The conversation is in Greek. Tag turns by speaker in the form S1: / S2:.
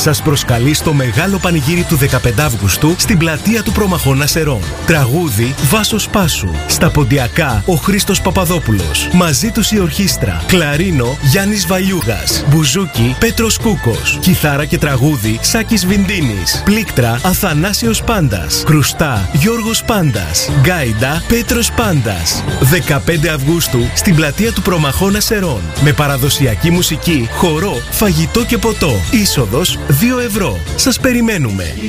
S1: σας προσκαλεί στο μεγάλο πανηγύρι του 15 Αυγούστου στην πλατεία του Προμαχώνα Σερών. Τραγούδι Βάσος Πάσου. Στα ποντιακά ο Χρήστος Παπαδόπουλος. Μαζί τους η ορχήστρα. Κλαρίνο Γιάννης Βαλιούγας. Μπουζούκι Πέτρος Κούκος. Κιθάρα και τραγούδι Σάκης Βινδίνης. Πλήκτρα Αθανάσιος Πάντας. Κρουστά Γιώργος Πάντας. Γκάιντα Πέτρος Πάντας. 15 Αυγούστου στην πλατεία του Προμαχώνα Σερών. Με παραδοσιακή μουσική, χορό, φαγητό και ποτό. Είσοδος 2 ευρώ. Σας περιμένουμε.